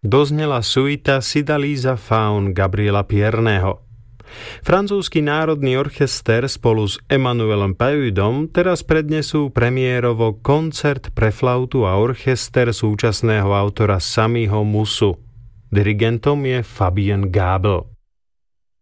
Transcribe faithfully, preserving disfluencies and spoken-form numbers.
doznela suita Sydalisa Faun Gabriela Pierného. Francúzsky národný orchester spolu s Emmanuelom Paudom teraz prednesú premiérovo koncert pre flautu a orchester súčasného autora Samiho Musu. Dirigentom je Fabien Gabel.